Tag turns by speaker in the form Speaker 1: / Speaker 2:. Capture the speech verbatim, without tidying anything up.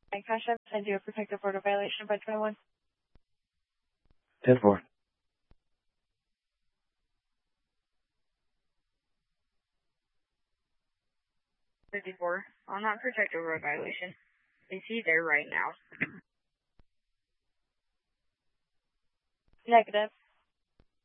Speaker 1: And Cash App, send you a protective order violation by twenty-one.
Speaker 2: ten four.
Speaker 3: fifty-four. On that protective order violation. Is he there right now?
Speaker 1: Negative.